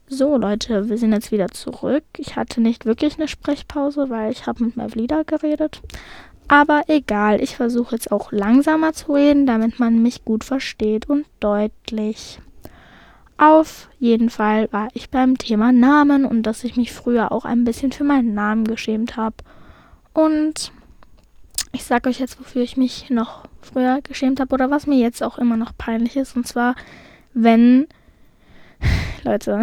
So Leute, wir sind jetzt wieder zurück. Ich hatte nicht wirklich eine Sprechpause, weil ich habe mit Mavlida geredet. Aber egal, ich versuche jetzt auch langsamer zu reden, damit man mich gut versteht und deutlich. Auf jeden Fall war ich beim Thema Namen und dass ich mich früher auch ein bisschen für meinen Namen geschämt habe. Und ich sage euch jetzt, wofür ich mich noch früher geschämt habe oder was mir jetzt auch immer noch peinlich ist. Und zwar, Leute,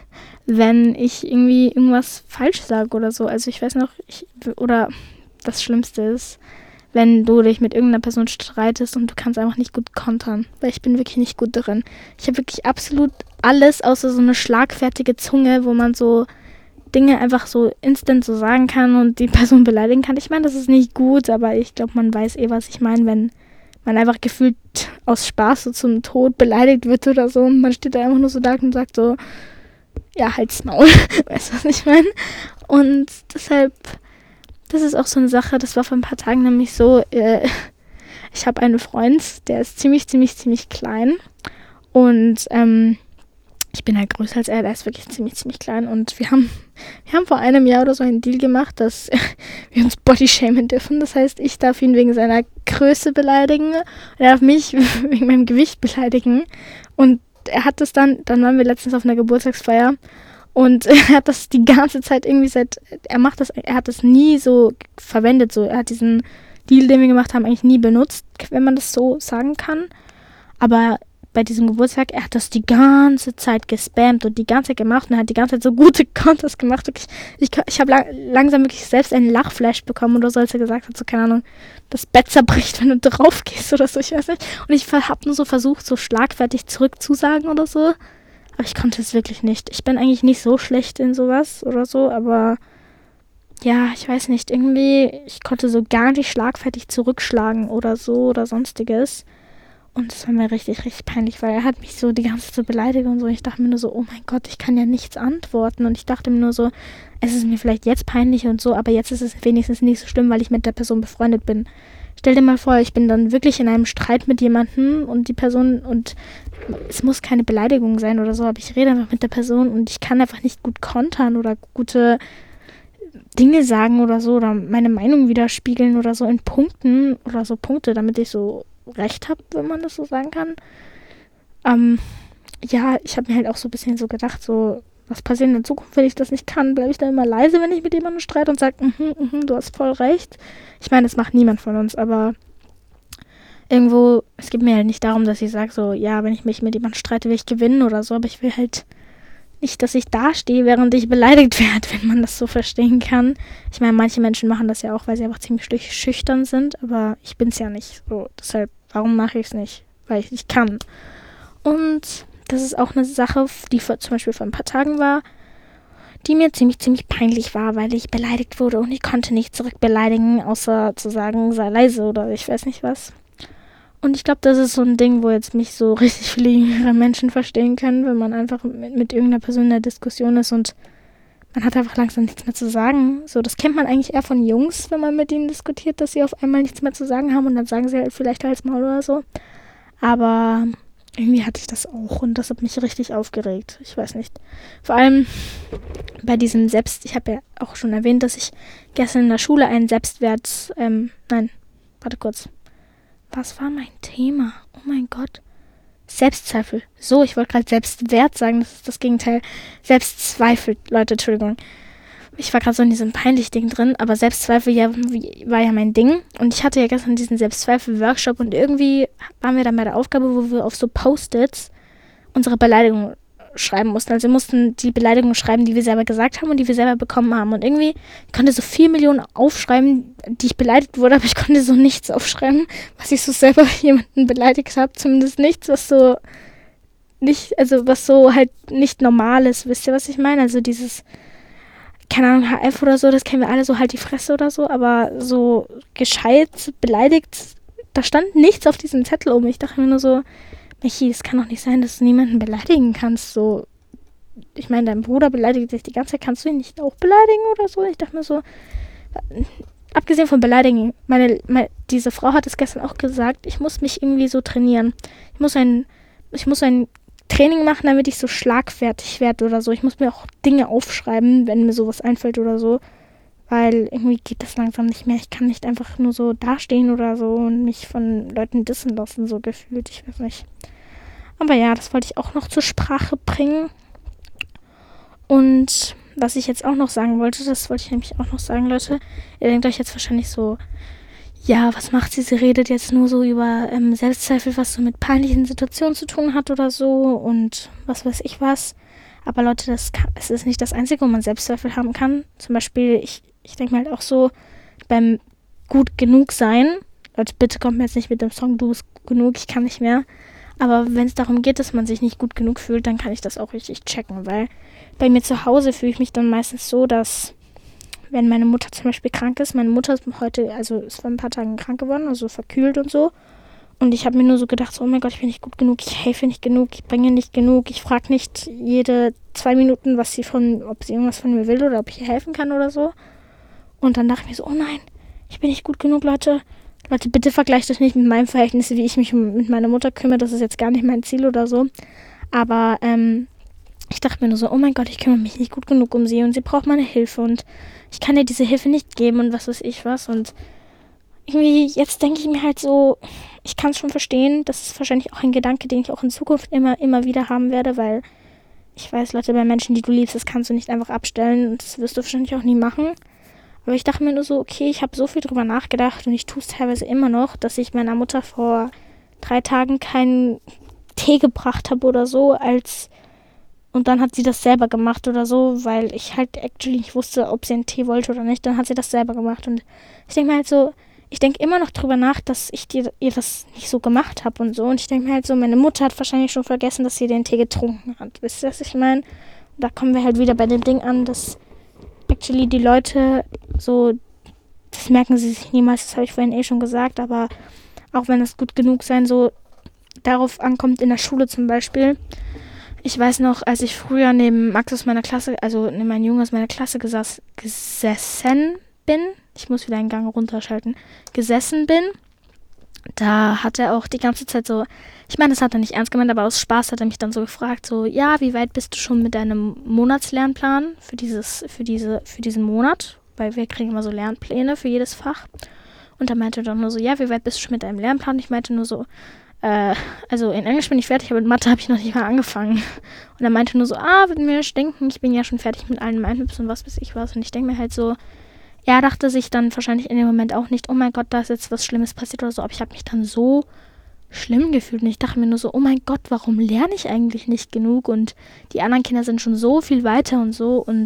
wenn ich irgendwie irgendwas falsch sage oder so. Also ich weiß noch, oder das Schlimmste ist, wenn du dich mit irgendeiner Person streitest und du kannst einfach nicht gut kontern. Weil ich bin wirklich nicht gut darin. Ich habe wirklich absolut alles außer so eine schlagfertige Zunge, wo man so Dinge einfach so instant so sagen kann und die Person beleidigen kann. Ich meine, das ist nicht gut, aber ich glaube, man weiß was ich meine, wenn man einfach gefühlt aus Spaß so zum Tod beleidigt wird oder so und man steht da einfach nur so da und sagt so, ja, halt's Maul. Weißt du, was ich meine? Und deshalb, das ist auch so eine Sache, das war vor ein paar Tagen nämlich so, ich habe einen Freund, der ist ziemlich, ziemlich, ziemlich klein und ich bin halt größer als er, der ist wirklich ziemlich, ziemlich klein und wir haben vor einem Jahr oder so einen Deal gemacht, dass wir uns bodyshamen dürfen. Das heißt, ich darf ihn wegen seiner Größe beleidigen, er darf mich wegen meinem Gewicht beleidigen und er hat das dann waren wir letztens auf einer Geburtstagsfeier und er hat das die ganze Zeit irgendwie er hat das nie so verwendet, so, er hat diesen Deal, den wir gemacht haben, eigentlich nie benutzt, wenn man das so sagen kann, aber bei diesem Geburtstag, er hat das die ganze Zeit gespammt und die ganze Zeit gemacht und er hat die ganze Zeit so gute Contents gemacht. Ich habe langsam wirklich selbst einen Lachflash bekommen oder so, als er gesagt hat, so, keine Ahnung, das Bett zerbricht, wenn du drauf gehst oder so, ich weiß nicht. Und ich habe nur so versucht, so schlagfertig zurückzusagen oder so, aber ich konnte es wirklich nicht. Ich bin eigentlich nicht so schlecht in sowas oder so, aber ja, ich weiß nicht, irgendwie, ich konnte so gar nicht schlagfertig zurückschlagen oder so oder sonstiges. Und das war mir richtig, richtig peinlich, weil er hat mich so die ganze Zeit so beleidigt und so. Ich dachte mir nur so, oh mein Gott, ich kann ja nichts antworten. Und ich dachte mir nur so, es ist mir vielleicht jetzt peinlich und so, aber jetzt ist es wenigstens nicht so schlimm, weil ich mit der Person befreundet bin. Stell dir mal vor, ich bin dann wirklich in einem Streit mit jemandem und die Person, und es muss keine Beleidigung sein oder so, aber ich rede einfach mit der Person und ich kann einfach nicht gut kontern oder gute Dinge sagen oder so oder meine Meinung widerspiegeln oder so in Punkten oder so Punkte, damit ich so recht habe, wenn man das so sagen kann. Ja, ich habe mir halt auch so ein bisschen so gedacht, so, was passiert in der Zukunft, wenn ich das nicht kann? Bleibe ich dann immer leise, wenn ich mit jemandem streite und sage, du hast voll recht. Ich meine, das macht niemand von uns, aber irgendwo, es geht mir halt nicht darum, dass ich sage so, ja, wenn ich mich mit jemandem streite, will ich gewinnen oder so, aber ich will halt nicht, dass ich dastehe, während ich beleidigt werde, wenn man das so verstehen kann. Ich meine, manche Menschen machen das ja auch, weil sie einfach ziemlich schüchtern sind, aber ich bin's ja nicht. So, deshalb, warum mache ich es nicht? Weil ich nicht kann. Und das ist auch eine Sache, die zum Beispiel vor ein paar Tagen war, die mir ziemlich, ziemlich peinlich war, weil ich beleidigt wurde und ich konnte nicht zurück beleidigen, außer zu sagen, sei leise oder ich weiß nicht was. Und ich glaube, das ist so ein Ding, wo jetzt mich so richtig viele jüngere Menschen verstehen können, wenn man einfach mit irgendeiner Person in der Diskussion ist und man hat einfach langsam nichts mehr zu sagen. So, das kennt man eigentlich eher von Jungs, wenn man mit ihnen diskutiert, dass sie auf einmal nichts mehr zu sagen haben und dann sagen sie halt vielleicht halt's Maul oder so. Aber irgendwie hatte ich das auch und das hat mich richtig aufgeregt. Ich weiß nicht. Vor allem bei diesem ich habe ja auch schon erwähnt, dass ich gestern in der Schule einen was war mein Thema? Oh mein Gott. Selbstzweifel. So, ich wollte gerade Selbstwert sagen, das ist das Gegenteil. Selbstzweifel, Leute, Entschuldigung. Ich war gerade so in diesem peinlichen Ding drin, aber Selbstzweifel war ja mein Ding. Und ich hatte ja gestern diesen Selbstzweifel-Workshop und irgendwie waren wir dann bei der Aufgabe, wo wir auf so Post-its unsere Beleidigung schreiben mussten. Also wir mussten die Beleidigungen schreiben, die wir selber gesagt haben und die wir selber bekommen haben. Und irgendwie, ich konnte so 4 Millionen aufschreiben, die ich beleidigt wurde, aber ich konnte so nichts aufschreiben, was ich so selber jemanden beleidigt habe. Zumindest nichts, was so halt nicht normal ist. Wisst ihr, was ich meine? Also dieses, keine Ahnung, HF oder so, das kennen wir alle, so halt die Fresse oder so, aber so gescheit beleidigt, da stand nichts auf diesem Zettel oben. Ich dachte mir nur so, Michi, es kann doch nicht sein, dass du niemanden beleidigen kannst. So, ich meine, dein Bruder beleidigt dich die ganze Zeit, kannst du ihn nicht auch beleidigen oder so? Ich dachte mir so, abgesehen von beleidigen, diese Frau hat es gestern auch gesagt, ich muss mich irgendwie so trainieren. Ich muss ein Training machen, damit ich so schlagfertig werde oder so. Ich muss mir auch Dinge aufschreiben, wenn mir sowas einfällt oder so. Weil irgendwie geht das langsam nicht mehr. Ich kann nicht einfach nur so dastehen oder so und mich von Leuten dissen lassen, so gefühlt. Ich weiß nicht. Aber ja, das wollte ich auch noch zur Sprache bringen. Und was ich jetzt auch noch sagen wollte, das wollte ich nämlich auch noch sagen, Leute. Ihr denkt euch jetzt wahrscheinlich so, ja, was macht sie? Sie redet jetzt nur so über Selbstzweifel, was so mit peinlichen Situationen zu tun hat oder so und was weiß ich was. Aber Leute, es ist nicht das Einzige, wo man Selbstzweifel haben kann. Zum Beispiel, ich denke mir halt auch so, beim gut genug sein, Leute, bitte kommt mir jetzt nicht mit dem Song, du bist gut genug, ich kann nicht mehr. Aber wenn es darum geht, dass man sich nicht gut genug fühlt, dann kann ich das auch richtig checken, weil bei mir zu Hause fühle ich mich dann meistens so, dass wenn meine Mutter zum Beispiel krank ist, meine Mutter ist heute, also ist vor ein paar Tagen krank geworden, also verkühlt und so. Und ich habe mir nur so gedacht, so, oh mein Gott, ich bin nicht gut genug, ich helfe nicht genug, ich bringe nicht genug, ich frage nicht jede 2 Minuten, ob sie irgendwas von mir will oder ob ich ihr helfen kann oder so. Und dann dachte ich mir so, oh nein, ich bin nicht gut genug, Leute. Leute, bitte vergleicht euch nicht mit meinem Verhältnis, wie ich mich mit meiner Mutter kümmere, das ist jetzt gar nicht mein Ziel oder so. Aber, ich dachte mir nur so, oh mein Gott, ich kümmere mich nicht gut genug um sie und sie braucht meine Hilfe und ich kann ihr diese Hilfe nicht geben und was weiß ich was. Und irgendwie, jetzt denke ich mir halt so, ich kann es schon verstehen, das ist wahrscheinlich auch ein Gedanke, den ich auch in Zukunft immer wieder haben werde, weil ich weiß, Leute, bei Menschen, die du liebst, das kannst du nicht einfach abstellen und das wirst du wahrscheinlich auch nie machen. Aber ich dachte mir nur so, okay, ich habe so viel drüber nachgedacht und ich tue es teilweise immer noch, dass ich meiner Mutter vor 3 Tagen keinen Tee gebracht habe oder so, und dann hat sie das selber gemacht oder so, weil ich halt actually nicht wusste, ob sie einen Tee wollte oder nicht. Dann hat sie das selber gemacht. Und ich denke mir halt so, ich denke immer noch drüber nach, dass ich ihr das nicht so gemacht habe und so. Und ich denke mir halt so, meine Mutter hat wahrscheinlich schon vergessen, dass sie den Tee getrunken hat. Wisst ihr, was ich meine? Und da kommen wir halt wieder bei dem Ding an, dass actually die Leute so, das merken sie sich niemals, das habe ich vorhin schon gesagt, aber auch wenn es gut genug sein so darauf ankommt, in der Schule zum Beispiel. Ich weiß noch, als ich früher neben Max aus meiner Klasse, also neben meinem Jungen aus meiner Klasse gesessen bin, ich muss wieder einen Gang runterschalten, gesessen bin, da hat er auch die ganze Zeit so, ich meine, das hat er nicht ernst gemeint, aber aus Spaß hat er mich dann so gefragt, so, ja, wie weit bist du schon mit deinem Monatslernplan für diesen Monat? Weil wir kriegen immer so Lernpläne für jedes Fach. Und er meinte dann nur so, ja, wie weit bist du schon mit deinem Lernplan? Ich meinte nur so, also in Englisch bin ich fertig, aber in Mathe habe ich noch nicht mal angefangen. Und er meinte nur so, wird mir nicht denken, ich bin ja schon fertig mit allen Mindmaps und was weiß ich was. Und ich denke mir halt so, er dachte sich dann wahrscheinlich in dem Moment auch nicht, oh mein Gott, da ist jetzt was Schlimmes passiert oder so. Aber ich habe mich dann so schlimm gefühlt und ich dachte mir nur so, oh mein Gott, warum lerne ich eigentlich nicht genug? Und die anderen Kinder sind schon so viel weiter und so und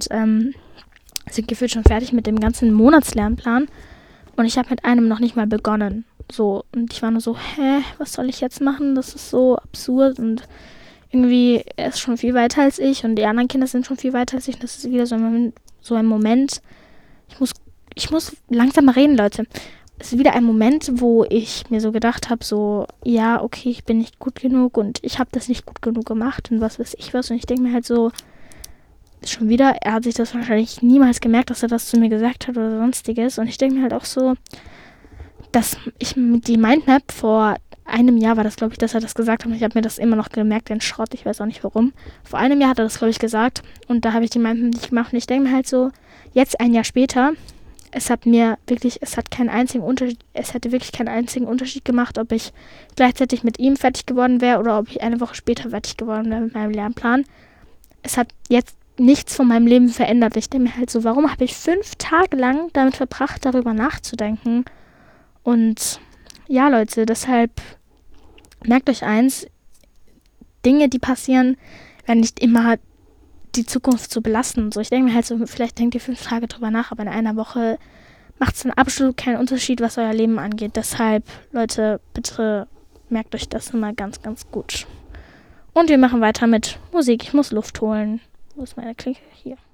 sind gefühlt schon fertig mit dem ganzen Monatslernplan. Und ich habe mit einem noch nicht mal begonnen. So, und ich war nur so, was soll ich jetzt machen? Das ist so absurd und irgendwie, er ist schon viel weiter als ich und die anderen Kinder sind schon viel weiter als ich. Und das ist wieder so ein Moment, ich muss langsam mal reden, Leute. Es ist wieder ein Moment, wo ich mir so gedacht habe, so, ja, okay, ich bin nicht gut genug und ich habe das nicht gut genug gemacht und was weiß ich was. Und ich denke mir halt so, schon wieder, er hat sich das wahrscheinlich niemals gemerkt, dass er das zu mir gesagt hat oder sonstiges. Und ich denke mir halt auch so, dass ich die Mindmap vor einem Jahr war das, glaube ich, dass er das gesagt hat. Und ich habe mir das immer noch gemerkt, den Schrott, ich weiß auch nicht warum. Vor einem Jahr hat er das, glaube ich, gesagt. Und da habe ich die Mindmap nicht gemacht. Und ich denke mir halt so, jetzt ein Jahr später, es hätte wirklich keinen einzigen Unterschied gemacht, ob ich gleichzeitig mit ihm fertig geworden wäre oder ob ich eine Woche später fertig geworden wäre mit meinem Lernplan. Es hat jetzt nichts von meinem Leben verändert. Ich denke mir halt so, warum habe ich 5 Tage lang damit verbracht, darüber nachzudenken? Und ja, Leute, deshalb merkt euch eins, Dinge, die passieren, werden nicht immer die Zukunft so belasten und so. Ich denke mir halt so, vielleicht denkt ihr 5 Tage drüber nach, aber in einer Woche macht es dann absolut keinen Unterschied, was euer Leben angeht. Deshalb, Leute, bitte merkt euch das immer ganz, ganz gut. Und wir machen weiter mit Musik. Ich muss Luft holen. Wo ist meine Klinke? Hier.